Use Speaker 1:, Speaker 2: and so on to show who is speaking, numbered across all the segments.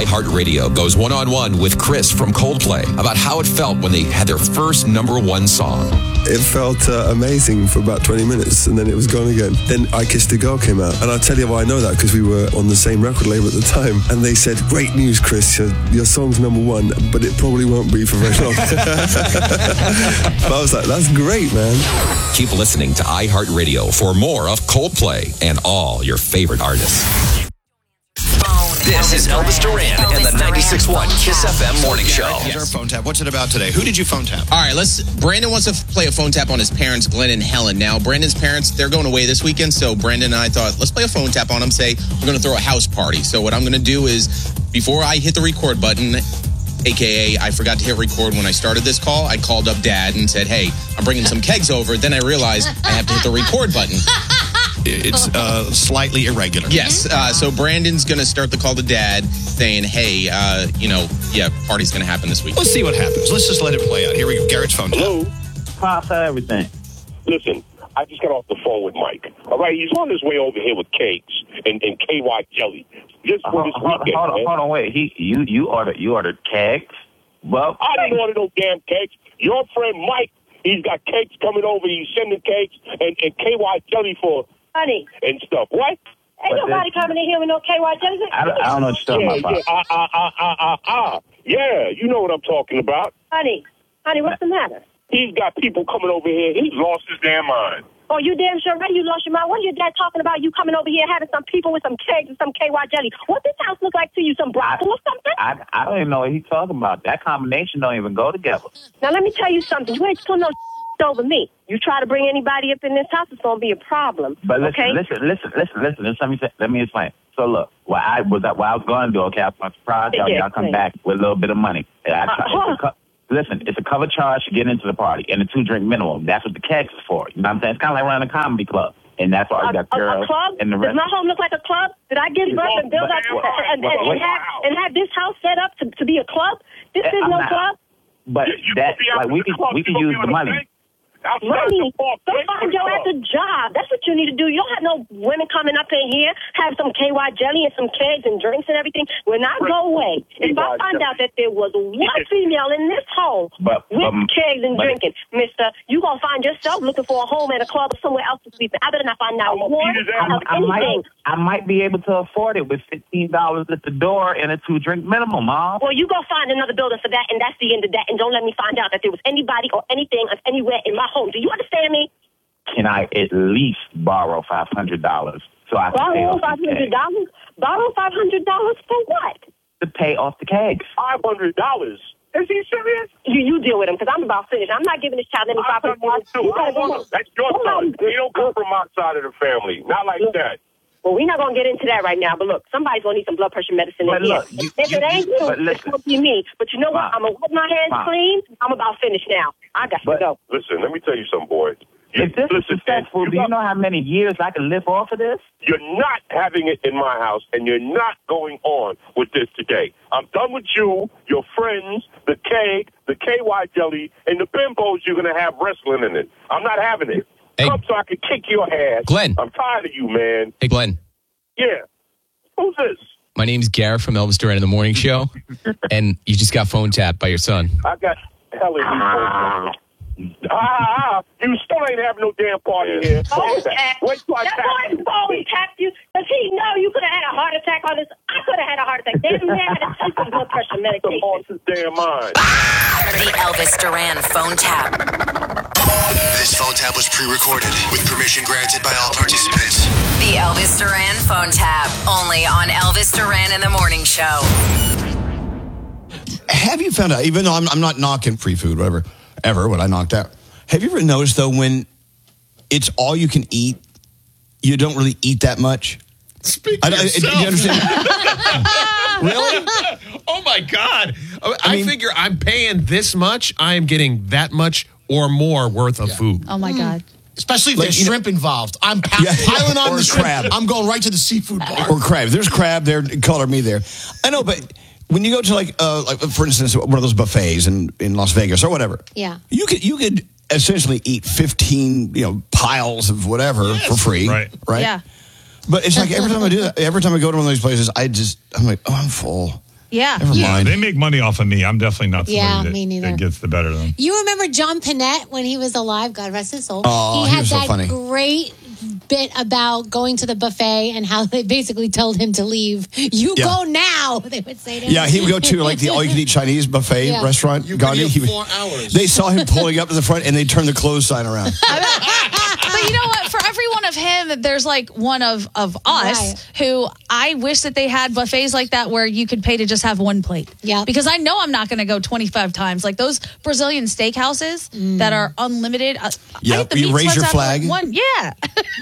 Speaker 1: iHeartRadio goes one-on-one with Chris from Coldplay about how it felt when they had their first #1 song.
Speaker 2: It felt amazing for about 20 minutes, and then it was gone again. Then I Kissed a Girl came out, and I'll tell you why I know that, because we were on the same record label at the time, and they said, "Great news, Chris, your song's #1, but it probably won't be for very long." But I was like, that's great, man.
Speaker 1: Keep listening to iHeartRadio for more of Coldplay and all your favorite artists.
Speaker 3: This is Elvis Duran and the 96.1 Kiss FM Morning Show.
Speaker 4: Here's our phone tap. What's it about today? Who did you phone tap?
Speaker 5: All right, Brandon wants to play a phone tap on his parents, Glenn and Helen. Now, Brandon's parents, they're going away this weekend, so Brandon and I thought, let's play a phone tap on them, say, we're going to throw a house party. So what I'm going to do is, before I hit the record button, AKA I forgot to hit record when I started this call, I called up Dad and said, hey, I'm bringing some kegs over. Then I realized I have to hit the record button.
Speaker 4: It's slightly irregular.
Speaker 5: Yes. So Brandon's going to start the call to Dad saying, hey, party's going to happen this week.
Speaker 4: Let's see what happens. Let's just let it play out. Here we go. Garrett's phone tap.
Speaker 6: Hello?
Speaker 7: How's everything?
Speaker 6: Listen, I just got off the phone with Mike. All right, he's on his way over here with cakes and KY jelly. Just for this weekend.
Speaker 7: Hold on, wait. You ordered kegs? Well,
Speaker 6: I didn't order no damn cakes. Your friend Mike, he's got cakes coming over. He's sending cakes and KY jelly for
Speaker 8: honey
Speaker 6: and stuff. What?
Speaker 8: Ain't nobody coming in here with no KY jelly.
Speaker 7: I don't know what you're talking about.
Speaker 6: Yeah, you know what I'm talking about.
Speaker 8: Honey, what's the matter?
Speaker 6: He's got people coming over here. He's lost his damn mind.
Speaker 8: Oh, you damn sure right you lost your mind. What are your dad talking about? You coming over here having some people with some kegs and some KY jelly. What this house look like to you? Some brothel or something?
Speaker 7: I don't even know what he's talking about. That combination don't even go together.
Speaker 8: Now, let me tell you something. You ain't putting no over me. You try to bring anybody up in this house, it's going to be a problem.
Speaker 7: But listen,
Speaker 8: okay?
Speaker 7: listen. Let me explain. So look, what I was going to do, okay, I'm surprised y'all come back with a little bit of money. Listen, it's a cover charge to get into the party and a 2-drink minimum. That's what the kegs is for. You know what I'm saying? It's kind of like running a comedy club. And that's why you got girls.
Speaker 8: A club?
Speaker 7: And the rest.
Speaker 8: Does my home look like a club? Did I give birth and build up and have this house set up to be a club? This is no club.
Speaker 7: But we can use the money.
Speaker 8: Money. Go find your ass a job. That's what you need to do. You don't have no women coming up in here, have some KY jelly and some kegs and drinks and everything. When I go away, if I find out that there was one female in this home with kegs and drinking, mister, you going to find yourself looking for a home at a club or somewhere else to sleep. I better not find out one of anything.
Speaker 7: I might be able to afford it with $15 at the door and a 2-drink minimum, Mom.
Speaker 8: Well, you go find another building for that, and that's the end of that. And don't let me find out that there was anybody or anything anywhere in my home. Do you understand me?
Speaker 7: Can I at least borrow $500 so I can pay off the kegs?
Speaker 8: Borrow $500 for what?
Speaker 7: To pay off the kegs.
Speaker 6: $500? Is he serious?
Speaker 8: You deal with him, because I'm about finished. I'm not giving this child any $500.
Speaker 6: That's your son. He don't come from my side of the family. Not like that.
Speaker 8: Well, we're not going to get into that right now, but look, somebody's going to need some blood pressure medicine in here. If it ain't you, it's going to be me. But you know what? I'm going to wipe my hands clean. I'm about finished now. I got to go.
Speaker 6: Listen, let me tell you something, boy.
Speaker 7: If this is successful, do you know how many years I can live off of this?
Speaker 6: You're not having it in my house, and you're not going on with this today. I'm done with you, your friends, the keg, the KY jelly, and the bimbos you're going to have wrestling in it. I'm not having it.
Speaker 5: Hey,
Speaker 6: come so I can kick your ass.
Speaker 5: Glenn.
Speaker 6: I'm tired of you, man.
Speaker 5: Hey, Glenn.
Speaker 6: Yeah. Who's this?
Speaker 5: My name's Garrett from Elvis Duran in the Morning Show, and you just got phone tapped by your son.
Speaker 6: I got Helen. You still ain't having no damn party here. Wait till I tap you.
Speaker 8: That boy phone tapped you. Does he know you could have had a heart attack on this? I could have had a heart attack. Damn man had to take some blood pressure medication.
Speaker 6: Lost his damn mind.
Speaker 3: The Elvis Duran phone tap.
Speaker 9: This phone tap was pre-recorded with permission granted by all participants.
Speaker 3: The Elvis Duran phone tap, only on Elvis Duran in the Morning Show.
Speaker 4: Have you found out, even though I'm not knocking free food, what I knocked out, have you ever noticed, though, when it's all you can eat, you don't really eat that much?
Speaker 10: Speak for yourself.
Speaker 4: Do you understand? Really?
Speaker 10: Oh, my God. I figure I'm paying this much, I am getting that much or more worth of food.
Speaker 11: Oh, my God.
Speaker 12: Especially if there's shrimp involved. I'm piling on the shrimp.
Speaker 4: Crab.
Speaker 12: I'm going right to the seafood bar.
Speaker 4: Or crab. There's crab there. Color me there. I know, but when you go to like for instance, one of those buffets in Las Vegas or whatever, you could essentially eat 15 piles of whatever for free, right?
Speaker 11: Yeah.
Speaker 4: But it's like every time I do that, every time I go to one of these places, I'm like, oh, I'm full.
Speaker 11: Yeah.
Speaker 4: Never mind.
Speaker 13: They make money off of me. I'm definitely not somebody
Speaker 14: me neither.
Speaker 13: that gets the better of them.
Speaker 14: You remember John Panette when he was alive? God rest his soul.
Speaker 4: Oh,
Speaker 14: he had
Speaker 4: was so
Speaker 14: that
Speaker 4: funny.
Speaker 14: great bit about going to the buffet and how they basically told him to leave. You go now, they would say to him.
Speaker 4: Yeah, he would go to like the all-you-can-eat Chinese buffet restaurant.
Speaker 12: You've
Speaker 4: Gandhi.
Speaker 12: been here 4 hours.
Speaker 4: They saw him pulling up to the front, and they turned the clothes sign around.
Speaker 11: But you know what? For every one of him, there's like one of us who I wish that they had buffets like that where you could pay to just have one plate.
Speaker 14: Yeah.
Speaker 11: Because I know I'm not going to go 25 times. Like those Brazilian steakhouses that are unlimited.
Speaker 4: Yeah, you raise your flag.
Speaker 11: One. Yeah.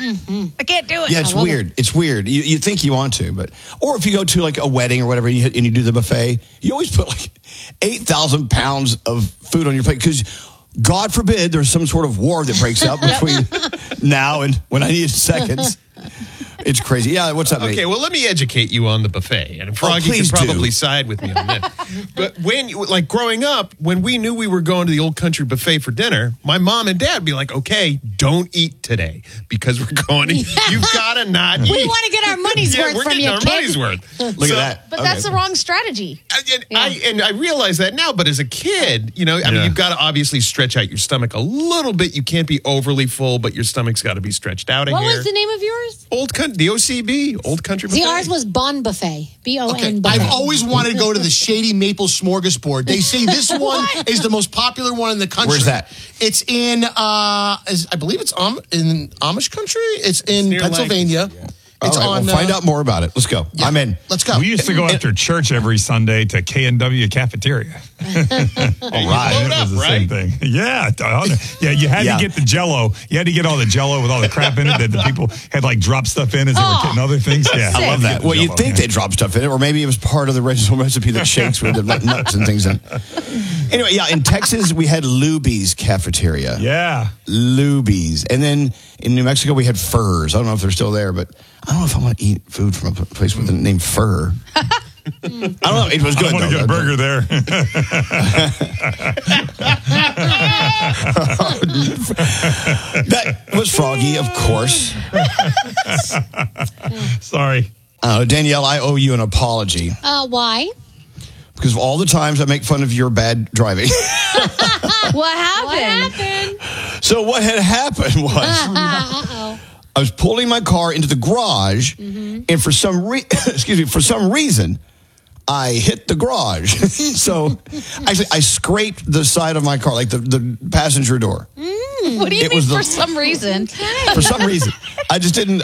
Speaker 11: I can't do it.
Speaker 4: Yeah, it's weird. It's weird. You think you want to, but or if you go to like a wedding or whatever, and you do the buffet, you always put like 8,000 pounds of food on your plate because God forbid there's some sort of war that breaks out between now and when I need seconds. It's crazy. Yeah, what's up, mate?
Speaker 10: Okay, well, let me educate you on the buffet. And Froggy can
Speaker 4: please
Speaker 10: probably
Speaker 4: do.
Speaker 10: side with me on this. But like growing up, when we knew we were going to the Old Country Buffet for dinner, my mom and dad would be like, okay, don't eat today because we're going to, you've got to not eat.
Speaker 14: We want to get our money's worth
Speaker 10: we're
Speaker 14: from
Speaker 10: getting
Speaker 14: you,
Speaker 10: our
Speaker 14: kid.
Speaker 10: money's worth.
Speaker 4: Look at that.
Speaker 11: But that's the wrong strategy.
Speaker 10: And I realize that now, but as a kid, I mean, you've got to obviously stretch out your stomach a little bit. You can't be overly full, but your stomach's got to be stretched out in
Speaker 14: What
Speaker 10: here.
Speaker 14: was the name of yours?
Speaker 10: The OCB, Old Country Buffet.
Speaker 14: See, ours was Bon Buffet. B-O-N Buffet.
Speaker 12: I've always wanted to go to the Shady Maple Smorgasbord. They say this one is the most popular one in the country.
Speaker 4: Where's that?
Speaker 12: It's in, I believe it's in Amish country. It's in
Speaker 10: near
Speaker 12: Pennsylvania. It's
Speaker 4: All right,
Speaker 12: on.
Speaker 4: we'll find out more about it. Let's go.
Speaker 12: Yeah.
Speaker 4: I'm in.
Speaker 12: Let's go.
Speaker 13: We used to go after church every Sunday to K&W Cafeteria.
Speaker 4: All right.
Speaker 13: It was the same thing. Yeah. Yeah, you had to get the Jell-O. You had to get all the Jell-O with all the crap in it that the people had like drop stuff in as they were getting other things. Yeah,
Speaker 4: I love that. Well, you'd think they dropped stuff in it, or maybe it was part of the original recipe that shakes with the nuts and things in it. Anyway, yeah, in Texas, we had Luby's Cafeteria.
Speaker 13: Yeah.
Speaker 4: Luby's. And then in New Mexico, we had Furr's. I don't know if they're still there, but I don't know if I want to eat food from a place with the name Fur. I don't know. It was good.
Speaker 13: I want to get a burger there.
Speaker 4: That was Froggy, of course.
Speaker 13: Sorry.
Speaker 4: Danielle, I owe you an apology.
Speaker 14: Why?
Speaker 4: Because of all the times I make fun of your bad driving.
Speaker 11: What happened?
Speaker 4: So what had happened was
Speaker 14: Uh-oh.
Speaker 4: I was pulling my car into the garage, and for some reason, I hit the garage. So actually, I scraped the side of my car, like the passenger door.
Speaker 11: What do you mean for some reason?
Speaker 4: For some reason, I don't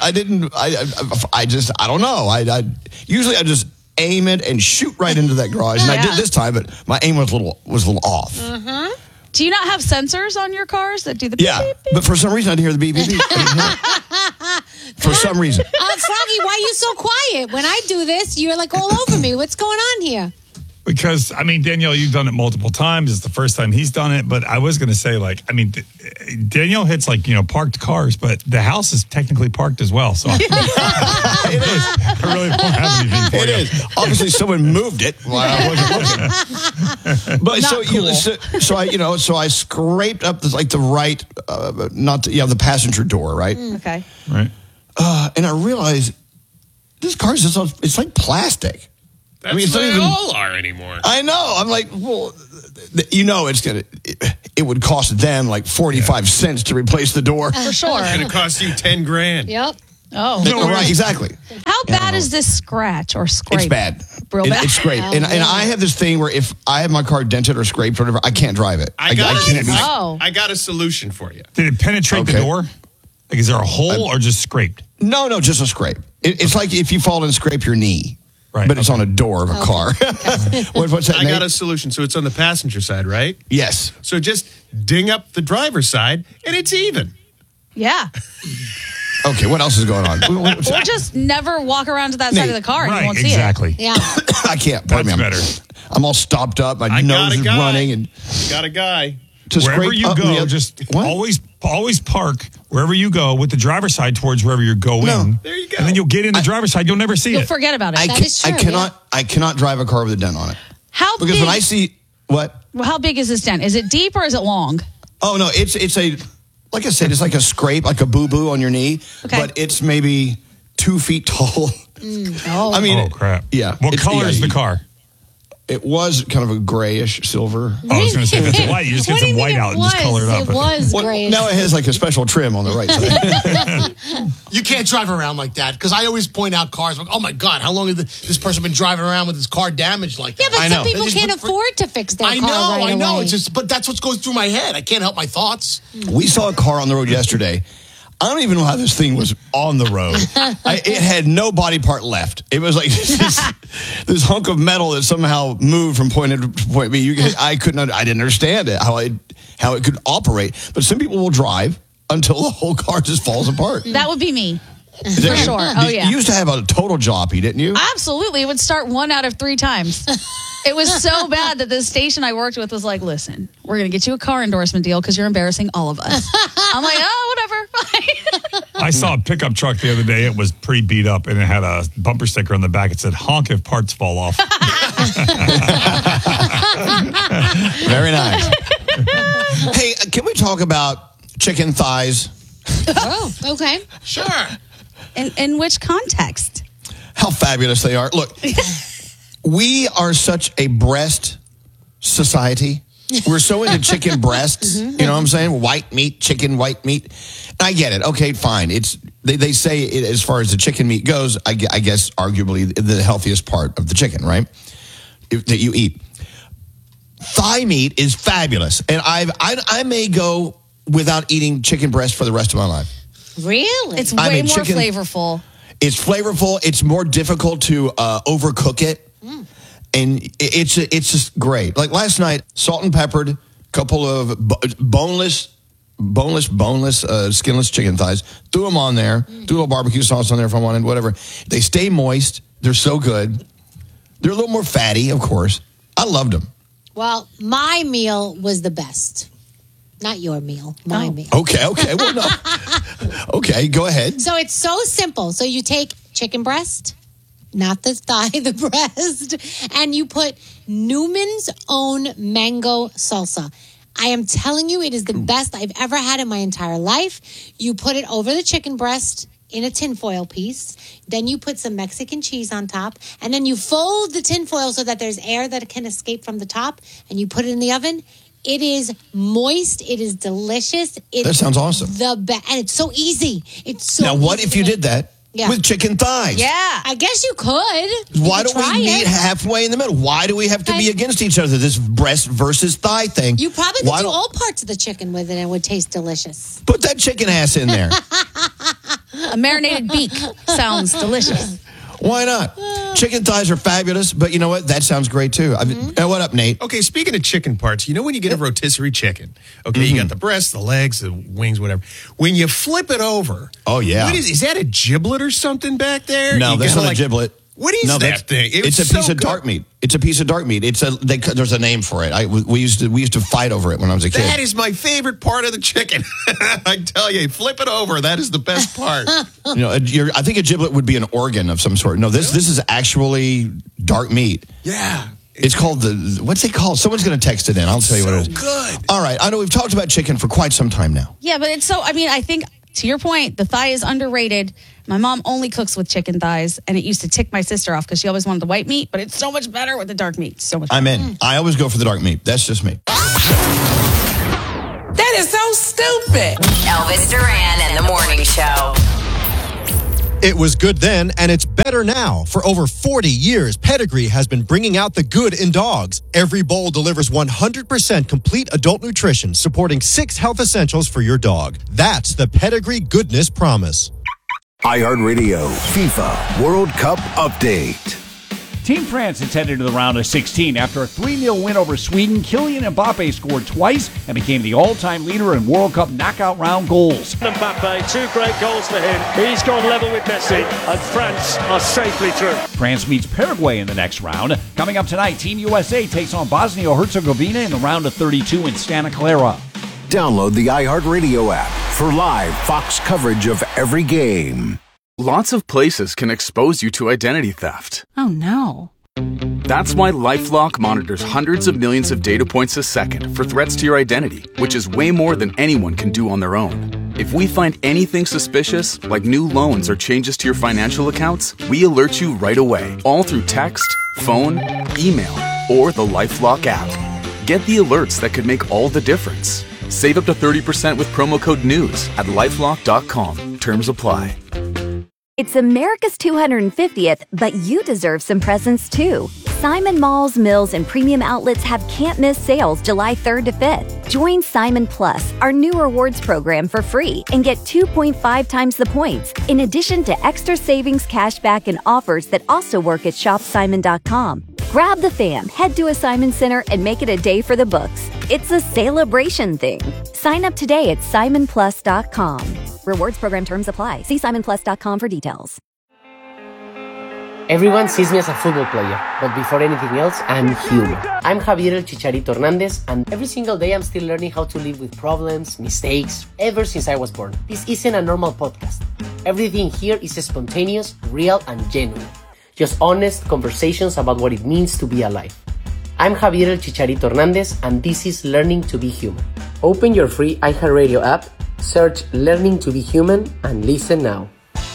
Speaker 4: know. I usually I just aim it and shoot right into that garage, and I did this time, but my aim was a little off.
Speaker 11: Do you not have sensors on your cars that do the beep,
Speaker 4: Yeah,
Speaker 11: beep, beep?
Speaker 4: but for some reason I didn't hear the beep beep beep. For some reason.
Speaker 14: Froggy, why are you so quiet? When I do this, you're like all over me. What's going on here?
Speaker 13: Because, I mean, Danielle, you've done it multiple times. It's the first time he's done it. But I was going to say, like, I mean, Danielle hits, like, parked cars, but the house is technically parked as well. So
Speaker 4: It is.
Speaker 13: I really don't have anything for
Speaker 4: It
Speaker 13: you.
Speaker 4: is. Obviously, someone moved it while I wasn't looking. But so I scraped up the right, the passenger door, right?
Speaker 11: Okay.
Speaker 13: Right.
Speaker 4: And I realized this car is it's like plastic.
Speaker 10: That's
Speaker 4: it's
Speaker 10: what
Speaker 4: not
Speaker 10: they
Speaker 4: even
Speaker 10: all are anymore.
Speaker 4: I know. I'm like, well, it would cost them like 45 cents to replace the door.
Speaker 11: For sure.
Speaker 10: It's going to cost you $10,000.
Speaker 14: Yep.
Speaker 11: Oh.
Speaker 4: Right, exactly.
Speaker 11: How bad is this scratch or scrape?
Speaker 4: It's bad.
Speaker 11: Real bad?
Speaker 4: It's great. And I have this thing where if I have my car dented or scraped or whatever, I can't drive it.
Speaker 10: I got a solution for you.
Speaker 13: Did it penetrate the door? Like, is there a hole or just scraped?
Speaker 4: No, just a scrape. It's like if you fall and scrape your knee.
Speaker 13: Right.
Speaker 4: But it's on a door of a car. What's that,
Speaker 10: I
Speaker 4: Nate?
Speaker 10: got a solution. So it's on the passenger side, right?
Speaker 4: Yes.
Speaker 10: So just ding up the driver's side, and it's even.
Speaker 11: Yeah.
Speaker 4: Okay, what else is going on?
Speaker 11: Or just never walk around to that side of the car and you won't see it.
Speaker 14: Yeah.
Speaker 4: I can't. Pardon me. I'm all stopped up. My nose is running. And
Speaker 10: got a guy.
Speaker 13: Wherever you go, just always park wherever you go with the driver's side towards wherever you're going.
Speaker 10: There you go.
Speaker 13: And then you'll get in the driver's side. You'll never see
Speaker 11: You'll
Speaker 13: it.
Speaker 11: forget about it.
Speaker 4: I cannot drive a car with a dent on it.
Speaker 11: How
Speaker 4: because
Speaker 11: big?
Speaker 4: when I see what?
Speaker 11: Well, how big is this dent? Is it deep or is it long?
Speaker 4: Oh no, it's a like I said, it's like a scrape, like a boo boo on your knee, but it's maybe 2 feet tall.
Speaker 14: Oh.
Speaker 4: I mean,
Speaker 13: oh crap!
Speaker 4: Yeah.
Speaker 13: What color is the car?
Speaker 4: It was kind of a grayish silver.
Speaker 13: Oh, I was going to say, if it's white, you just get some white out and just color it up.
Speaker 14: It was grayish.
Speaker 4: Now it has like a special trim on the right side.
Speaker 12: You can't drive around like that because I always point out cars like, oh my God, how long has this person been driving around with his car damaged like that?
Speaker 14: Yeah, but some people can't afford to fix their car right
Speaker 12: I know.
Speaker 14: away.
Speaker 12: It's just, but that's what goes through my head. I can't help my thoughts.
Speaker 4: We saw a car on the road yesterday. I don't even know how this thing was on the road. It had no body part left. It was like this hunk of metal that somehow moved from point A to point B. I didn't understand it, how it could operate. But some people will drive until the whole car just falls apart.
Speaker 11: That would be me. For sure. Oh, yeah.
Speaker 4: You used to have a total jalopy, didn't you?
Speaker 11: Absolutely. It would start 1 out of 3 times. It was so bad that the station I worked with was like, listen, we're going to get you a car endorsement deal because you're embarrassing all of us. I'm like, oh, whatever.
Speaker 13: I saw a pickup truck the other day. It was pretty beat up, and it had a bumper sticker on the back. It said, honk if parts fall off.
Speaker 4: Very nice. Hey, can we talk about chicken thighs?
Speaker 14: Oh, okay.
Speaker 12: Sure.
Speaker 11: In which context?
Speaker 4: How fabulous they are. Look, we are such a breast society. We're so into chicken breasts. You know what I'm saying? White meat, chicken, white meat. I get it. Okay, fine. They say it, as far as the chicken meat goes, I guess arguably the healthiest part of the chicken, right? That you eat. Thigh meat is fabulous. And I may go without eating chicken breast for the rest of my life.
Speaker 14: Really?
Speaker 11: It's way more flavorful.
Speaker 4: It's flavorful. It's more difficult to overcook it. And it's just great. Like last night, salt and peppered, couple of boneless, skinless chicken thighs. Threw them on there. Threw a little barbecue sauce on there if I wanted, whatever. They stay moist. They're so good. They're a little more fatty, of course. I loved them.
Speaker 14: Well, my meal was the best. Not your meal, my meal.
Speaker 4: Okay. Well, no. Okay, go ahead.
Speaker 14: So it's so simple. So you take chicken breast, not the thigh, the breast, and you put Newman's Own mango salsa. I am telling you, it is the best I've ever had in my entire life. You put it over the chicken breast in a tinfoil piece. Then you put some Mexican cheese on top. And then you fold the tinfoil so that there's air that can escape from the top. And you put it in the oven. It is moist. It is delicious.
Speaker 4: That sounds awesome.
Speaker 14: The best. And it's so easy. It's so
Speaker 4: Now, what if you did that with chicken thighs?
Speaker 14: Yeah. I guess you could.
Speaker 4: Why don't we meet halfway in the middle? Why do we have to be against each other? This breast versus thigh thing.
Speaker 14: You probably could do all parts of the chicken with it and it would taste delicious.
Speaker 4: Put that chicken ass in there.
Speaker 11: A marinated beak sounds delicious.
Speaker 4: Why not? Chicken thighs are fabulous, but you know what? That sounds great too. What up, Nate?
Speaker 10: Okay, speaking of chicken parts, you know when you get a rotisserie chicken, okay, you got the breasts, the legs, the wings, whatever. When you flip it over,
Speaker 4: oh yeah,
Speaker 10: what is that a giblet or something back there?
Speaker 4: No, that's not a giblet.
Speaker 10: What is that thing?
Speaker 4: It's a piece of dark meat. It's a piece of dark meat. There's a name for it. We used to fight over it when I was a kid.
Speaker 10: That is my favorite part of the chicken. I tell you, flip it over. That is the best part.
Speaker 4: I think a giblet would be an organ of some sort. No, this is actually dark meat.
Speaker 10: Yeah.
Speaker 4: It's called what's it called? Someone's going to text it in. I'll tell you what it is.
Speaker 10: Good.
Speaker 4: All right. I know we've talked about chicken for quite some time now.
Speaker 11: Yeah, but I think to your point, the thigh is underrated. My mom only cooks with chicken thighs, and it used to tick my sister off because she always wanted the white meat, but it's so much better with the dark meat. So much better.
Speaker 4: I'm in. I always go for the dark meat. That's just me.
Speaker 3: That is so stupid. Elvis Duran and the Morning Show.
Speaker 15: It was good then, and it's better now. For over 40 years, Pedigree has been bringing out the good in dogs. Every bowl delivers 100% complete adult nutrition, supporting 6 health essentials for your dog. That's the Pedigree Goodness Promise.
Speaker 16: iHeartRadio FIFA World Cup Update.
Speaker 17: Team France is headed to the round of 16. After a 3-0 win over Sweden, Kylian Mbappe scored twice and became the all-time leader in World Cup knockout round goals.
Speaker 18: Mbappe, 2 great goals for him. He's gone level with Messi, and France are safely through.
Speaker 17: France meets Paraguay in the next round. Coming up tonight, Team USA takes on Bosnia-Herzegovina in the round of 32 in Santa Clara.
Speaker 16: Download the iHeartRadio app for live Fox coverage of every game.
Speaker 19: Lots of places can expose you to identity theft.
Speaker 11: Oh, no.
Speaker 19: That's why LifeLock monitors hundreds of millions of data points a second for threats to your identity, which is way more than anyone can do on their own. If we find anything suspicious, like new loans or changes to your financial accounts, we alert you right away, all through text, phone, email, or the LifeLock app. Get the alerts that could make all the difference. Save up to 30% with promo code NEWS at LifeLock.com. Terms apply.
Speaker 20: It's America's 250th, but you deserve some presents too. Simon Malls, Mills, and Premium Outlets have can't-miss sales July 3rd to 5th. Join Simon Plus, our new rewards program, for free and get 2.5 times the points, in addition to extra savings, cashback, and offers that also work at ShopSimon.com. Grab the fam, head to a Simon Center, and make it a day for the books. It's a celebration thing. Sign up today at SimonPlus.com. Rewards program terms apply. See SimonPlus.com for details.
Speaker 21: Everyone sees me as a football player, but before anything else, I'm human. I'm Javier El Chicharito Hernandez, and every single day I'm still learning how to live with problems, mistakes, ever since I was born. This isn't a normal podcast. Everything here is spontaneous, real, and genuine. Just honest conversations about what it means to be alive. I'm Javier El Chicharito Hernandez, and this is Learning to be Human. Open your free iHeartRadio app, search Learning to be Human, and listen now.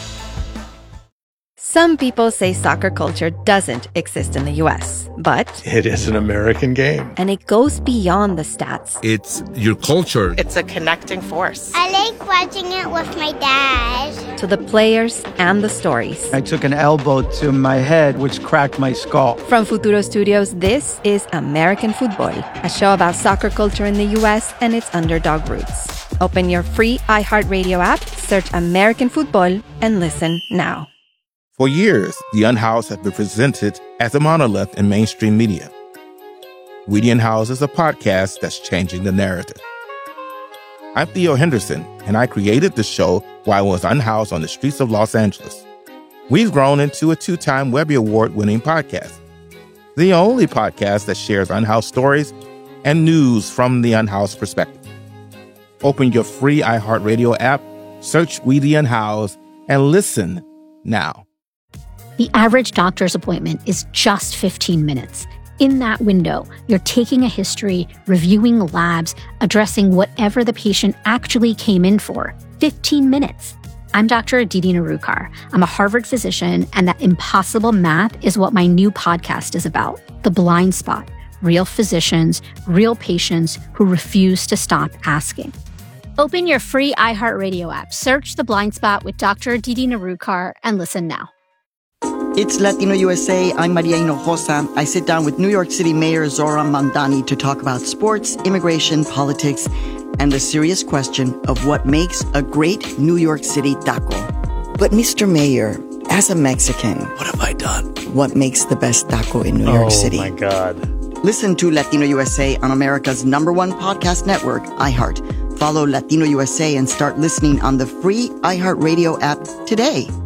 Speaker 22: Some people say soccer culture doesn't exist in the U.S., but
Speaker 23: it is an American game.
Speaker 22: And it goes beyond the stats.
Speaker 23: It's your culture.
Speaker 22: It's a connecting force.
Speaker 24: I like watching it with my dad.
Speaker 22: To the players and the stories.
Speaker 25: I took an elbow to my head, which cracked my skull.
Speaker 22: From Futuro Studios, this is American Football, a show about soccer culture in the U.S. and its underdog roots. Open your free iHeartRadio app, search American Football, and listen now.
Speaker 26: For years, The Unhoused has been presented as a monolith in mainstream media. We the Unhoused is a podcast that's changing the narrative. I'm Theo Henderson, and I created the show while I was unhoused on the streets of Los Angeles. We've grown into a 2-time Webby Award-winning podcast, the only podcast that shares unhoused stories and news from the unhoused perspective. Open your free iHeartRadio app, search We the Unhoused, and listen now.
Speaker 27: The average doctor's appointment is just 15 minutes. In that window, you're taking a history, reviewing labs, addressing whatever the patient actually came in for. 15 minutes. I'm Dr. Aditi Narukar. I'm a Harvard physician, and that impossible math is what my new podcast is about. The Blind Spot. Real physicians, real patients who refuse to stop asking. Open your free iHeartRadio app, search The Blind Spot with Dr. Aditi Narukar, and listen now.
Speaker 28: It's Latino USA. I'm Maria Hinojosa. I sit down with New York City Mayor Zohran Mamdani to talk about sports, immigration, politics, and the serious question of what makes a great New York City taco. But Mr. Mayor, as a Mexican, what have I done? What makes the best taco in New York City?
Speaker 23: Oh, my God.
Speaker 28: Listen to Latino USA on America's #1 podcast network, iHeart. Follow Latino USA and start listening on the free iHeartRadio app today.